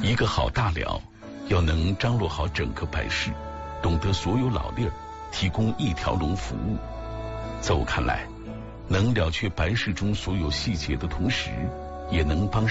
一个好大了，要能张罗好整个白事，懂得所有老粒儿，提供一条龙服务。在我看来，能了却白事中所有细节的同时，也能帮